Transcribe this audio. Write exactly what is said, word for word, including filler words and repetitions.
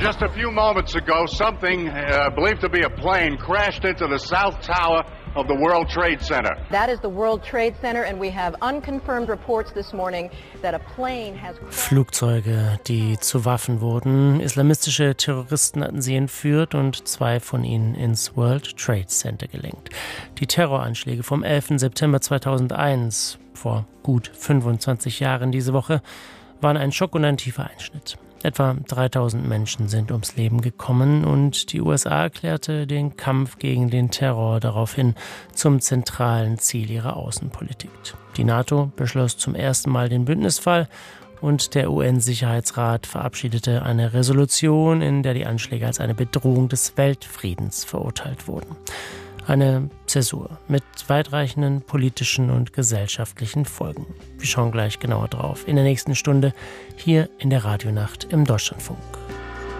Just a few moments ago, something uh, believed to be a plane crashed into the South Tower of the World Trade Center. That is the World Trade Center, and we have unconfirmed reports this morning that a plane has... Flugzeuge, die zu Waffen wurden. Islamistische Terroristen hatten sie entführt und zwei von ihnen ins World Trade Center gelenkt. Die Terroranschläge vom elften September zweitausendeins, vor gut fünfundzwanzig Jahren diese Woche, waren ein Schock und ein tiefer Einschnitt. Etwa dreitausend Menschen sind ums Leben gekommen und die U S A erklärte den Kampf gegen den Terror daraufhin zum zentralen Ziel ihrer Außenpolitik. Die NATO beschloss zum ersten Mal den Bündnisfall und der U N-Sicherheitsrat verabschiedete eine Resolution, in der die Anschläge als eine Bedrohung des Weltfriedens verurteilt wurden. Eine Zäsur mit weitreichenden politischen und gesellschaftlichen Folgen. Wir schauen gleich genauer drauf in der nächsten Stunde hier in der Radionacht im Deutschlandfunk.